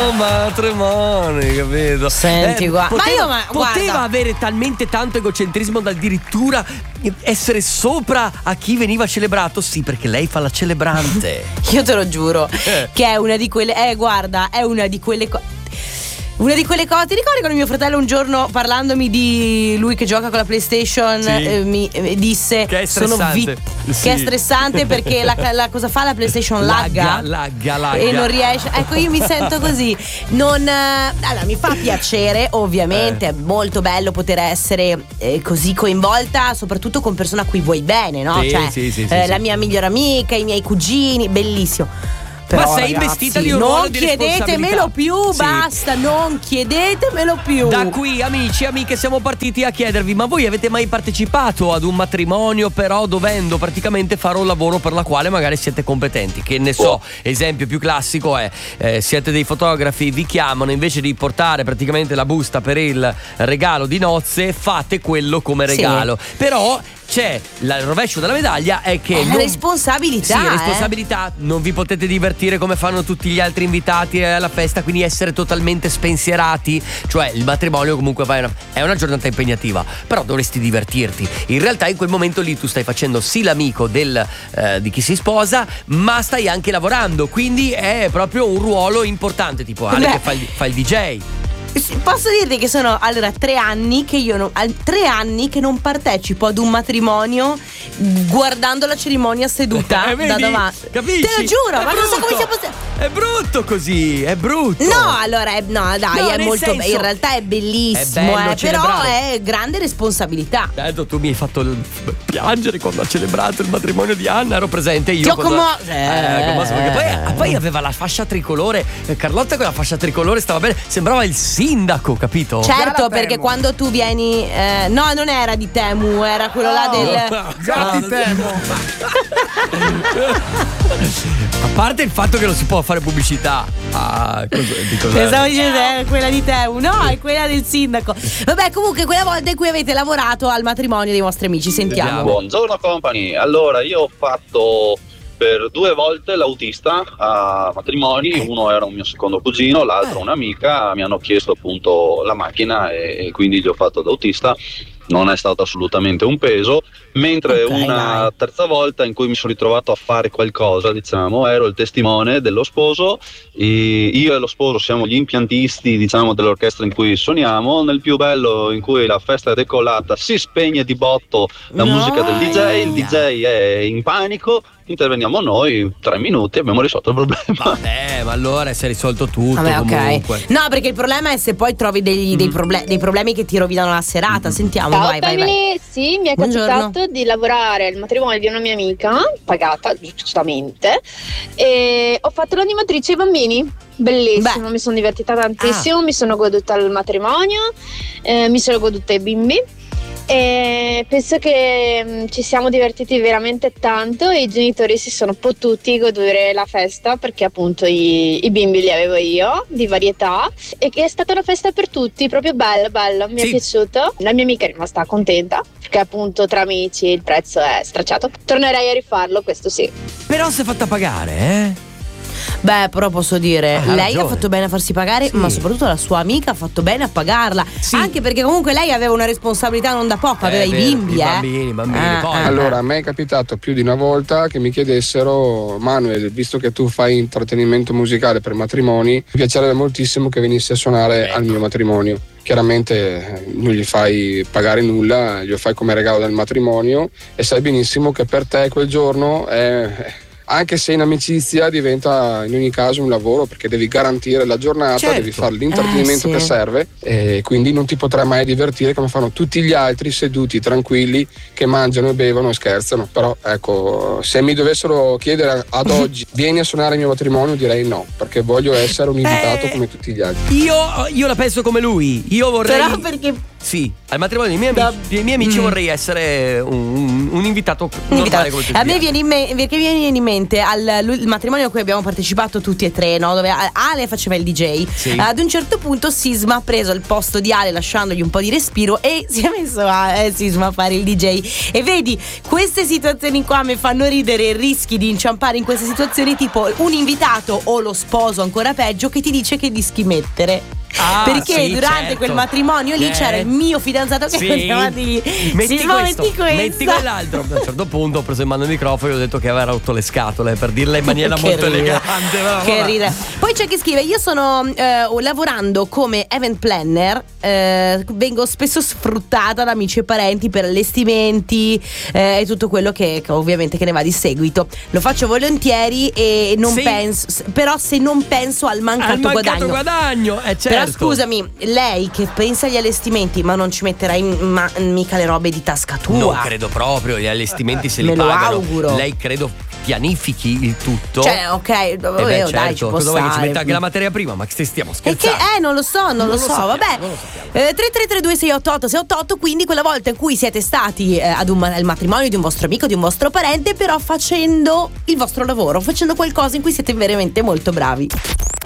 matrimoni, capito? Senti, guarda. Poteva avere talmente tanto egocentrismo da addirittura essere sopra a chi veniva celebrato? Sì, perché lei fa la celebrante. Io te lo giuro che è una di quelle. Guarda, è una di quelle cose. Una di quelle cose. Ti ricordi quando mio fratello un giorno, parlandomi di lui che gioca con la PlayStation, mi disse che è stressante, che è stressante perché la cosa fa la PlayStation lagga e non riesce. Ecco, io mi sento così. Allora, mi fa piacere, ovviamente, è molto bello poter essere così coinvolta, soprattutto con persone a cui vuoi bene, no? Sì, la mia migliore amica, i miei cugini, bellissimo. Però, ma sei investita di un ruolo di responsabilità. Non chiedetemelo più, basta, non chiedetemelo più. Da qui, amici e amiche, siamo partiti a chiedervi: ma voi avete mai partecipato ad un matrimonio, però dovendo praticamente fare un lavoro per la quale magari siete competenti? Che ne so, esempio più classico è siete dei fotografi, vi chiamano, invece di portare praticamente la busta per il regalo di nozze, fate quello come regalo. Però c'è il rovescio della medaglia, è che responsabilità. Sì, responsabilità. Non vi potete divertire come fanno tutti gli altri invitati alla festa, quindi essere totalmente spensierati. Cioè, il matrimonio comunque è una giornata impegnativa, però dovresti divertirti. In realtà in quel momento lì tu stai facendo sì l'amico di chi si sposa, ma stai anche lavorando, quindi è proprio un ruolo importante, tipo Ale che fa il DJ. Posso dirti che sono 3 anni che io 3 anni che non partecipo ad un matrimonio guardando la cerimonia seduta da davanti. Capisci? Te lo giuro, ma non so come sia possibile. È brutto così, è brutto. No, allora è molto bello. In realtà è bellissimo, è bello però è grande responsabilità. Tu mi hai fatto piangere quando ha celebrato il matrimonio di Anna, ero presente io. Poi aveva la fascia tricolore. Carlotta con la fascia tricolore stava bene, sembrava il sindaco, capito? Certo, perché quando tu vieni no, non era di Temu, era quello là del di Temu. A parte il fatto che non si può fare pubblicità. Pensavo dicendo quella di Temu. No, è quella del sindaco. Vabbè, comunque quella volta in cui avete lavorato al matrimonio dei vostri amici. Sentiamo. Buongiorno company. Allora, io ho fatto per 2 volte l'autista a matrimoni. Uno era un mio secondo cugino, l'altro un'amica. Mi hanno chiesto appunto la macchina e quindi gli ho fatto l'autista. Non è stato assolutamente un peso. Mentre una terza volta in cui mi sono ritrovato a fare qualcosa, diciamo, ero il testimone dello sposo. Io e lo sposo siamo gli impiantisti, diciamo, dell'orchestra in cui suoniamo. Nel più bello, in cui la festa è decollata, si spegne di botto la musica del DJ, il DJ è in panico, interveniamo noi, 3 minuti, abbiamo risolto il problema. Vabbè, ma allora si è risolto tutto. Vabbè, comunque. ok. No, perché il problema è se poi trovi dei problemi che ti rovinano la serata. Sentiamo. Ciao, vai. Sì, mi è capitato di lavorare al matrimonio di una mia amica, pagata giustamente, e ho fatto l'animatrice ai bambini. Bellissimo, mi sono divertita tantissimo, mi sono goduta il matrimonio, mi sono goduta i bimbi. E penso che ci siamo divertiti veramente tanto e i genitori si sono potuti godere la festa, perché appunto i bimbi li avevo io di varietà, e che è stata una festa per tutti, proprio bello, mi è piaciuto. La mia amica è rimasta contenta perché appunto tra amici il prezzo è stracciato. Tornerei a rifarlo, questo sì. Però si è fatta pagare, Beh, però posso dire, lei ragione. ha fatto bene a farsi pagare, ma soprattutto la sua amica ha fatto bene a pagarla. Anche perché comunque lei aveva una responsabilità non da poco, aveva i bimbi, bambini. Allora, a me è capitato più di una volta che mi chiedessero: Manuel, visto che tu fai intrattenimento musicale per matrimoni, mi piacerebbe moltissimo che venissi a suonare al mio matrimonio. Chiaramente non gli fai pagare nulla, glielo fai come regalo del matrimonio, e sai benissimo che per te quel giorno anche se in amicizia diventa in ogni caso un lavoro, perché devi garantire la giornata, devi fare l'intrattenimento che serve, e quindi non ti potrai mai divertire come fanno tutti gli altri seduti tranquilli che mangiano e bevono e scherzano. Però ecco, se mi dovessero chiedere ad oggi vieni a suonare il mio matrimonio, direi no, perché voglio essere un invitato come tutti gli altri. Io la penso come lui. Io vorrei. Però perché Sì, al matrimonio dei miei amici vorrei essere un invitato normale come tutti. A me viene in mente il matrimonio a cui abbiamo partecipato tutti e tre, no? Dove Ale faceva il DJ. Sì. Ad un certo punto Sisma ha preso il posto di Ale lasciandogli un po' di respiro e si è messo Sisma a fare il DJ. E vedi, queste situazioni qua mi fanno ridere, rischi di inciampare in queste situazioni, tipo un invitato o lo sposo ancora peggio che ti dice che dischi mettere. Perché sì, durante certo. quel matrimonio lì c'era il mio fidanzato che continuava di metti questo, metti quell'altro. A un certo punto ho preso in mano il microfono e ho detto che aveva rotto le scatole, per dirla in maniera molto elegante. Che ridere. Poi c'è chi scrive: io sono lavorando come event planner, vengo spesso sfruttata da amici e parenti per allestimenti e tutto quello che ovviamente che ne va di seguito. Lo faccio volentieri e non penso, però se non penso al mancato guadagno, certo. Però scusami, lei che pensa agli allestimenti, ma non ci metterai mica le robe di tasca tua? Non credo proprio, gli allestimenti se li pagano. Me lo auguro. Lei credo pianifichi il tutto. Cioè, ok, certo. dai, ci può cosa vuoi che ci stare. metta anche la materia prima? Ma stiamo scherzando? E che non lo so, vabbè. 3332688, quindi quella volta in cui siete stati al matrimonio di un vostro amico, di un vostro parente, però facendo il vostro lavoro, facendo qualcosa in cui siete veramente molto bravi.